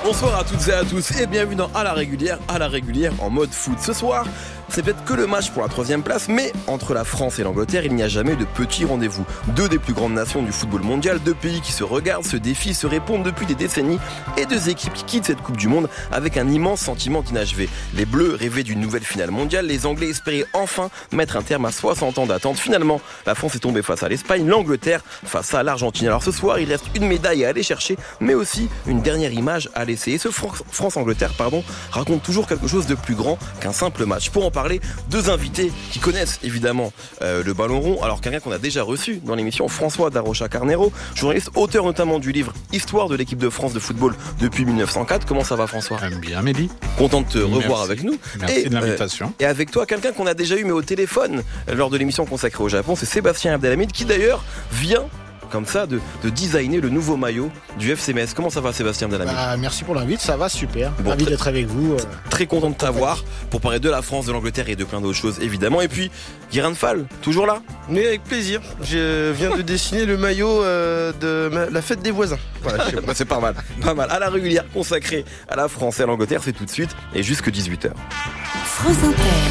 Bonsoir à toutes et à tous et bienvenue dans À la régulière en mode foot. Ce soir, c'est peut-être que le match pour la 3e place, mais entre la France et l'Angleterre, il n'y a jamais de petits rendez-vous. Deux des plus grandes nations du football mondial, deux pays qui se regardent, se défient, se répondent depuis des décennies et deux équipes qui quittent cette Coupe du Monde avec un immense sentiment d'inachevé. Les Bleus rêvaient d'une nouvelle finale mondiale, les Anglais espéraient enfin mettre un terme à 60 ans d'attente. Finalement, la France est tombée face à l'Espagne, l'Angleterre face à l'Argentine. Alors ce soir, il reste une médaille à aller chercher, mais aussi une dernière image à laisser. Et ce France-Angleterre, raconte toujours quelque chose de plus grand qu'un simple match. Pour en parler, deux invités qui connaissent évidemment le ballon rond. Alors quelqu'un qu'on a déjà reçu dans l'émission, François Darocha-Carnero, journaliste, auteur notamment du livre Histoire de l'équipe de France de football depuis 1904. Comment ça va, François ? Bien, Mehdi. Content de te revoir avec nous. Merci de l'invitation. Et avec toi, quelqu'un qu'on a déjà eu mais au téléphone lors de l'émission consacrée au Japon, c'est Sébastien Abdelhamid qui d'ailleurs vient comme ça de designer le nouveau maillot du FC Metz. Comment ça va, Sébastien Abdelhamid ? Merci pour l'invite, ça va super. Ravi d'être avec vous. Très content de t'avoir pour parler de la France, de l'Angleterre et de plein d'autres choses évidemment. Et puis Guérin Fall, toujours là ? Mais avec plaisir. Je viens de dessiner le maillot de la fête des voisins. Voilà, c'est pas mal. À la régulière consacrée à la France et à l'Angleterre, c'est tout de suite et jusque 18h. France Inter.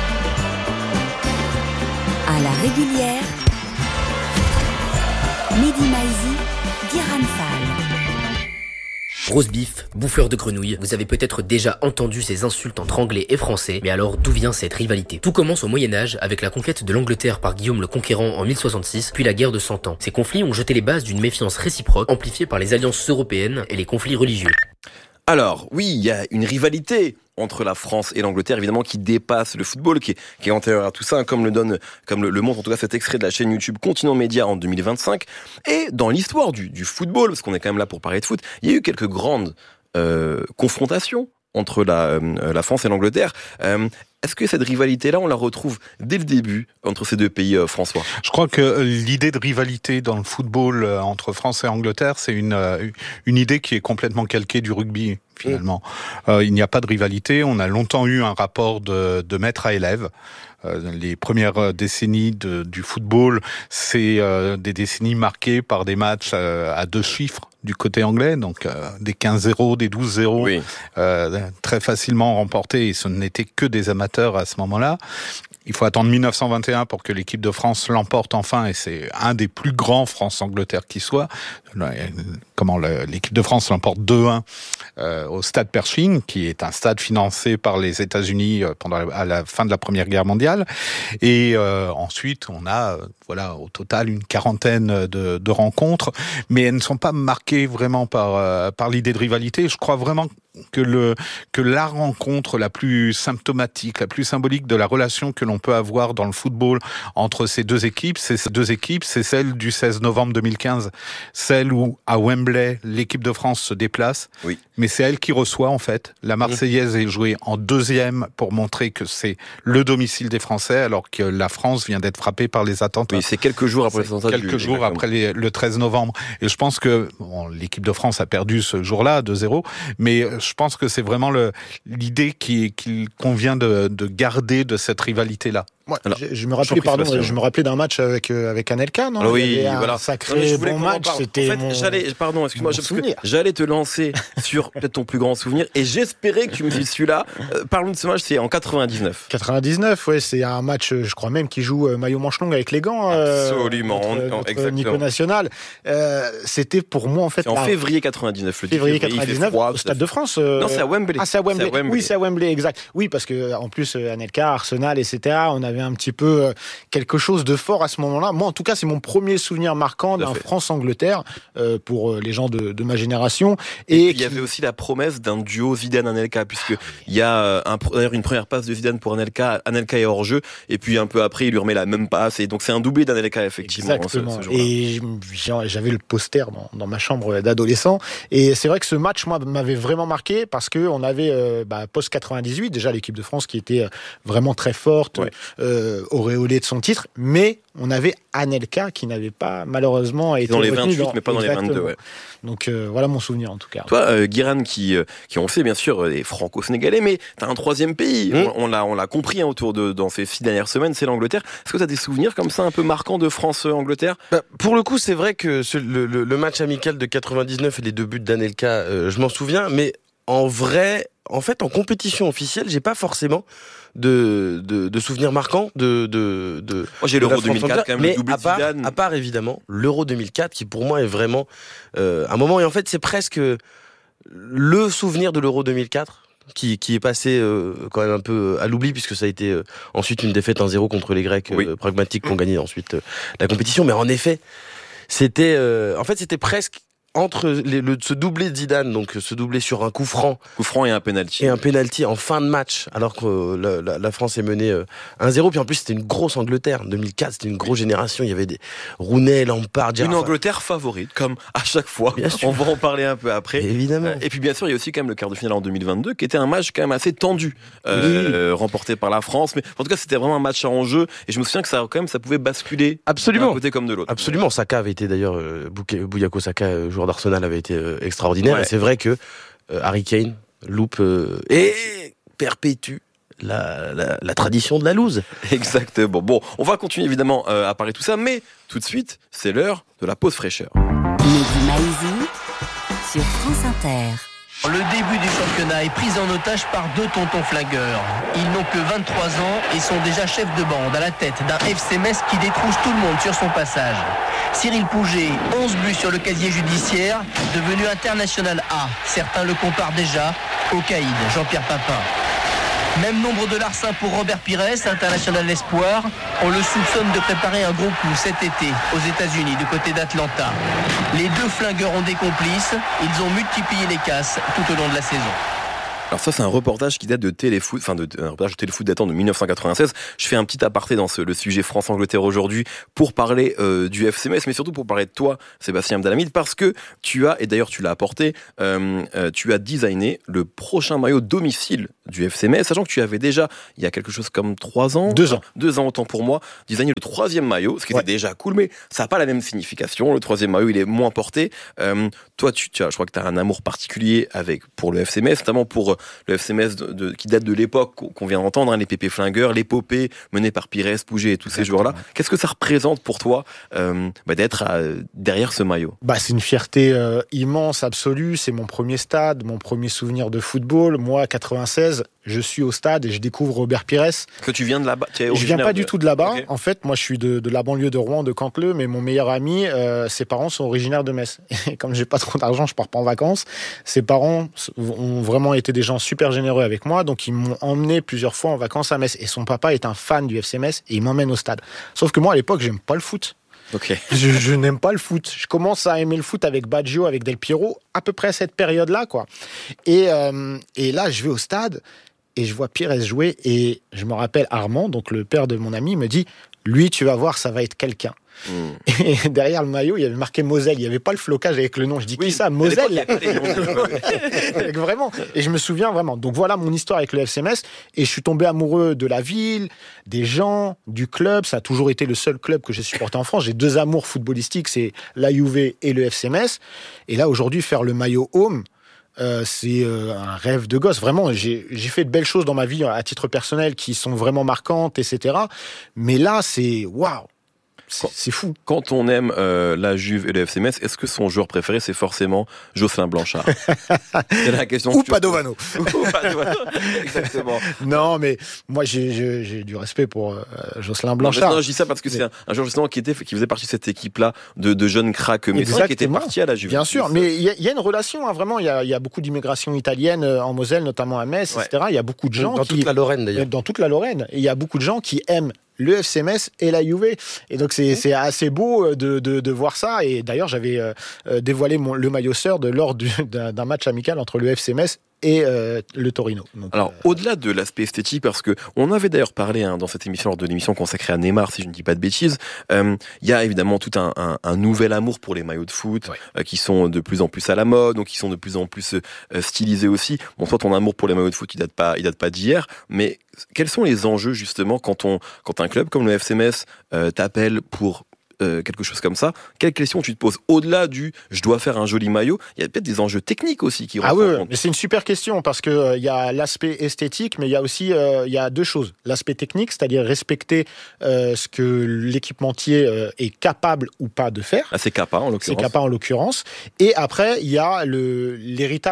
À la régulière. Mehdi Maizi, Guérin Fall. Rose beef, bouffeur de grenouilles, vous avez peut-être déjà entendu ces insultes entre anglais et français, mais alors d'où vient cette rivalité ? Tout commence au Moyen-Âge avec la conquête de l'Angleterre par Guillaume le Conquérant en 1066, puis la guerre de 100 ans. Ces conflits ont jeté les bases d'une méfiance réciproque, amplifiée par les alliances européennes et les conflits religieux. Alors, oui, il y a une rivalité entre la France et l'Angleterre, évidemment, qui dépasse le football, qui est antérieur à tout ça, comme le montre en tout cas cet extrait de la chaîne YouTube Continent Média en 2025. Et dans l'histoire du football, parce qu'on est quand même là pour parler de foot, il y a eu quelques grandes confrontations entre la France et l'Angleterre. Est-ce que cette rivalité-là, on la retrouve dès le début entre ces deux pays, François ? Je crois que l'idée de rivalité dans le football entre France et Angleterre, c'est une idée qui est complètement calquée du rugby, finalement. Il n'y a pas de rivalité. On a longtemps eu un rapport de maître à élève. Les premières décennies du football, c'est des décennies marquées par des matchs à deux chiffres du côté anglais, donc des 15-0, des 12-0, oui. Très facilement remportés, et ce n'étaient que des amateurs à ce moment-là. Il faut attendre 1921 pour que l'équipe de France l'emporte enfin, et c'est un des plus grands France-Angleterre qui soit. L'équipe de France l'emporte 2-1 au stade Pershing, qui est un stade financé par les États-Unis à la fin de la Première Guerre mondiale. Et ensuite, on a au total une quarantaine de rencontres, mais elles ne sont pas marquées vraiment par l'idée de rivalité. Je crois vraiment que la rencontre la plus symptomatique, la plus symbolique de la relation que l'on peut avoir dans le football entre ces deux équipes, c'est celle du 16 novembre 2015, celle où à Wembley l'équipe de France se déplace, oui. Mais c'est elle qui reçoit en fait. La Marseillaise est jouée en deuxième pour montrer que c'est le domicile des Français, alors que la France vient d'être frappée par les attentats. Oui, c'est quelques jours après le 13 novembre. Et je pense que l'équipe de France a perdu ce jour-là 2-0, mais je pense que c'est vraiment l'idée qu'il convient de garder de cette rivalité-là. Ouais, je me rappelais d'un match avec Anelka, non ? Alors oui, un sacré bon match. C'était j'allais te lancer sur peut-être ton plus grand souvenir, et j'espérais que tu me dises celui-là. Parlons de ce match, c'est en 99. 99, ouais, c'est un match, je crois même, qui joue maillot manche longue avec les gants. Absolument, notre Nico National. C'était pour moi en fait. En février 99, le février 99, au Stade de France. Non, c'est à Wembley. Ah, c'est à Wembley. Oui, c'est à Wembley, exact. Oui, parce que en plus Anelka, Arsenal, etc. On avait un petit peu quelque chose de fort à ce moment-là. Moi, en tout cas, c'est mon premier souvenir marquant d'un France-Angleterre pour les gens de ma génération. Et il y avait aussi la promesse d'un duo Zidane-Anelka, puisque il y a d'ailleurs une première passe de Zidane pour Anelka est hors jeu, et puis un peu après, il lui remet la même passe, et donc c'est un doublé d'Anelka effectivement. Exactement. Et j'avais le poster dans ma chambre d'adolescent, et c'est vrai que ce match, moi, m'avait vraiment marqué parce que on avait post 98 déjà l'équipe de France qui était vraiment très forte. Ouais. Auréolé de son titre, mais on avait Anelka qui n'avait pas malheureusement été dans les 28, mais pas dans les 22. Ouais. Donc voilà mon souvenir en tout cas. Toi, Guérin, qui on le sait bien sûr, est franco-sénégalais, mais t'as un troisième pays. On l'a compris dans ces 6 dernières semaines, c'est l'Angleterre. Est-ce que t'as des souvenirs comme ça un peu marquants de France-Angleterre ? Pour le coup, c'est vrai que le match amical de 99 et les 2 buts d'Anelka, je m'en souviens, mais en vrai, en fait, en compétition officielle, j'ai pas forcément de souvenirs marquants de Moi, j'ai l'Euro 2004 quand même, mais le doublé de Zidane. à part évidemment l'Euro 2004 qui pour moi est vraiment un moment, et en fait c'est presque le souvenir de l'Euro 2004 qui est passé quand même un peu à l'oubli, puisque ça a été ensuite une défaite 1-0 contre les Grecs pragmatiques qui ont gagné ensuite la compétition. Mais en effet, c'était presque entre ce doublé de Zidane, donc ce doublé sur un coup franc Et un penalty. et un penalty en fin de match, alors que la France est menée 1-0. Puis en plus, c'était une grosse Angleterre. 2004, c'était une grosse génération. Il y avait des Rooney, Lampard, Une Angleterre favorite, comme à chaque fois. Bien sûr. On va en parler un peu après. Évidemment. Et puis bien sûr, il y a aussi quand même le quart de finale en 2022, qui était un match quand même assez tendu, remporté par la France. Mais en tout cas, c'était vraiment un match à enjeu. Et je me souviens que ça pouvait basculer Absolument. d'un côté comme de l'autre. Absolument. Saka avait été d'ailleurs, Bukayo Saka, joueur d'Arsenal, avait été extraordinaire. Ouais. Et c'est vrai que Harry Kane loupe et perpétue la tradition de la loose. Exactement. Bon, on va continuer évidemment à parler de tout ça, mais tout de suite, c'est l'heure de la pause fraîcheur. Mehdi Maizi sur France Inter. Le début du championnat est pris en otage par deux tontons flingueurs. Ils n'ont que 23 ans et sont déjà chefs de bande à la tête d'un FC Metz qui détrousse tout le monde sur son passage. Cyril Pouget, 11 buts sur le casier judiciaire, devenu international A. Certains le comparent déjà au caïd Jean-Pierre Papin. Même nombre de larcins pour Robert Pires, international espoir. On le soupçonne de préparer un gros coup cet été aux États-Unis du côté d'Atlanta. Les deux flingueurs ont des complices. Ils ont multiplié les casses tout au long de la saison. Alors ça, c'est un reportage qui date de Téléfoot, un reportage de Téléfoot datant de 1996. Je fais un petit aparté dans le sujet France-Angleterre aujourd'hui pour parler du FC Metz, mais surtout pour parler de toi, Sébastien Abdelhamid, parce que tu as, et d'ailleurs tu l'as apporté, tu as designé le prochain maillot domicile du FC Metz, sachant que tu avais déjà, il y a quelque chose comme 3 ans. 2 ans. 2 ans autant pour moi, designé le 3e maillot, ce qui était déjà cool, mais ça n'a pas la même signification. Le 3e maillot, il est moins porté. Toi, je crois que tu as un amour particulier pour le FC Metz, notamment pour le FC Metz qui date de l'époque qu'on vient d'entendre, hein, les Pépé Flingueurs, l'épopée menée par Pires, Pouget et tous ces joueurs-là. Qu'est-ce que ça représente pour toi d'être derrière ce maillot ? C'est une fierté immense, absolue. C'est mon premier stade, mon premier souvenir de football. Moi, 96, je suis au stade et je découvre Robert Pires. Que tu viens de là-bas ? Je viens pas du tout de là-bas. Okay. En fait, moi, je suis de la banlieue de Rouen, de Canteleu, mais mon meilleur ami, ses parents sont originaires de Metz. Et comme j'ai pas trop d'argent, je pars pas en vacances. Ses parents ont vraiment été des gens super généreux avec moi, donc ils m'ont emmené plusieurs fois en vacances à Metz. Et son papa est un fan du FC Metz et il m'emmène au stade. Sauf que moi, à l'époque, j'aime pas le foot. Okay. Je n'aime pas le foot. Je commence à aimer le foot avec Baggio, avec Del Piero, à peu près à cette période-là, quoi. Et là, je vais au stade et je vois Pires jouer et je me rappelle Armand, donc le père de mon ami, me dit « Lui, tu vas voir, ça va être quelqu'un ». Et derrière le maillot, il y avait marqué Moselle. Il n'y avait pas le flocage avec le nom. Je dis qui ça, Moselle. Vraiment. Et je me souviens vraiment. Donc voilà mon histoire avec le FC Metz. Et je suis tombé amoureux de la ville, des gens, du club. Ça a toujours été le seul club que j'ai supporté en France. J'ai 2 amours footballistiques, c'est la Juve et le FC Metz. Et là aujourd'hui, faire le maillot home, c'est un rêve de gosse. Vraiment, j'ai fait de belles choses dans ma vie à titre personnel qui sont vraiment marquantes, etc. Mais là, c'est waouh. C'est fou. Quand on aime la Juve et le FC Metz, est-ce que son joueur préféré, c'est forcément Jocelyn Blanchard ? C'est la question. Ou Padovano. Exactement. Non, mais moi, j'ai du respect pour Jocelyn Blanchard. Non, je dis ça parce que c'est un joueur justement qui faisait partie de cette équipe-là de jeunes cracks messins qui étaient partis à la Juve. Bien sûr, mais il y a une relation, hein, vraiment. Il y a beaucoup d'immigration italienne en Moselle, notamment à Metz, etc. Il y a beaucoup de gens dans toute la Lorraine, d'ailleurs. Dans toute la Lorraine. Et il y a beaucoup de gens qui aiment le FC Metz et la Juve. Et donc, c'est assez beau de voir ça. Et d'ailleurs, j'avais dévoilé le maillot sœur lors d'un match amical entre le FC Metz et le Torino. Donc, alors, au-delà de l'aspect esthétique, parce que on avait d'ailleurs parlé dans cette émission, lors de l'émission consacrée à Neymar, si je ne dis pas de bêtises, il y a évidemment tout un nouvel amour pour les maillots de foot, qui sont de plus en plus à la mode, donc qui sont de plus en plus stylisés aussi. Bon, toi, ton amour pour les maillots de foot, il date pas d'hier, mais quels sont les enjeux justement quand un club comme le FC Metz t'appelle pour quelque chose comme ça? Quelle question tu te poses au-delà du je dois faire un joli maillot? Il y a peut-être des enjeux techniques aussi qui rentrent en compte. Mais c'est une super question parce que y a l'aspect esthétique, mais il y a aussi il y a 2 choses. L'aspect technique, c'est-à-dire respecter ce que l'équipementier est capable ou pas de faire. C'est Kappa en l'occurrence. C'est Kappa en l'occurrence. Et après, il y a l'héritage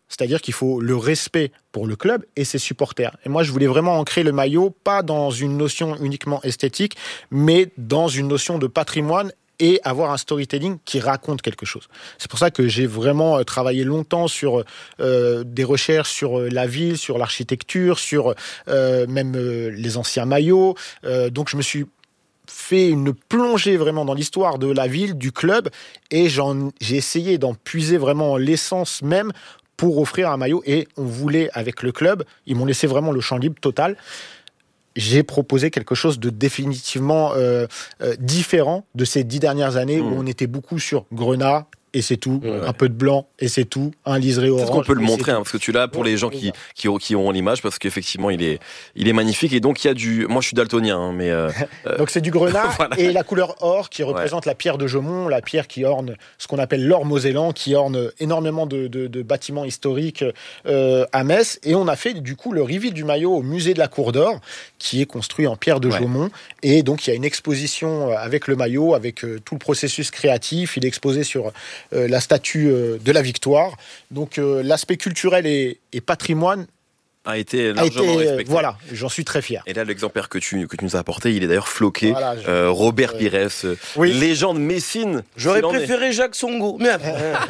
C'est-à-dire qu'il faut le respect pour le club et ses supporters. Et moi, je voulais vraiment ancrer le maillot, pas dans une notion uniquement esthétique, mais dans une notion de patrimoine et avoir un storytelling qui raconte quelque chose. C'est pour ça que j'ai vraiment travaillé longtemps sur des recherches sur la ville, sur l'architecture, sur même les anciens maillots. Donc je me suis fait une plongée vraiment dans l'histoire de la ville, du club, et j'ai essayé d'en puiser vraiment l'essence même pour offrir un maillot. Et on voulait, avec le club, ils m'ont laissé vraiment le champ libre total. J'ai proposé quelque chose de définitivement différent de ces 10 dernières années où on était beaucoup sur Grenat, et c'est tout, un peu de blanc, et c'est tout, un liseré orange. Est-ce qu'on peut le montrer, parce que tu l'as pour les gens qui auront l'image, parce qu'effectivement, il est magnifique, et donc il y a moi je suis daltonien, mais... Donc c'est du grenat, voilà. Et la couleur or qui représente la pierre de Jaumont, la pierre qui orne ce qu'on appelle l'or mosellan, qui orne énormément de bâtiments historiques à Metz, et on a fait du coup le reveal du maillot au musée de la Cour d'Or, qui est construit en pierre de Jaumont, et donc il y a une exposition avec le maillot, avec tout le processus créatif, il est exposé sur la statue de la Victoire. Donc l'aspect culturel et patrimoine a été largement respecté. Voilà, j'en suis très fier. Et là, l'exemplaire que tu nous as apporté, il est d'ailleurs floqué. Voilà, Robert Pires, légende messine. J'aurais préféré Jacques Songo, mais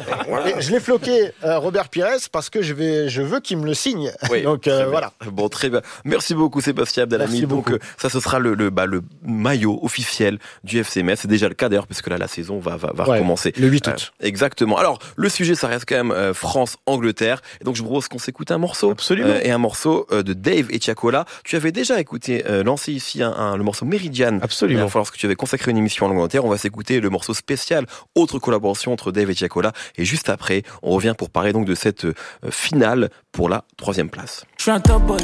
je l'ai floqué, Robert Pires, parce que je veux qu'il me le signe. Oui, donc voilà. Bon, très bien. Merci beaucoup, Sébastien Abdelhamid. Donc ça, ce sera le maillot officiel du FC Metz. C'est déjà le cas d'ailleurs, parce que là, la saison va recommencer. Le 8 août. Exactement. Alors, le sujet, ça reste quand même France-Angleterre. Et donc, je vous propose qu'on s'écoute un morceau. Absolument. Et un morceau de Dave et Tiakola. Tu avais déjà écouté, lancé ici le morceau Meridian. Absolument. Lorsque tu avais consacré une émission en Angleterre, on va s'écouter le morceau spécial, autre collaboration entre Dave et Tiakola. Et juste après, on revient pour parler donc de cette finale pour la 3e place. Je suis un top boy.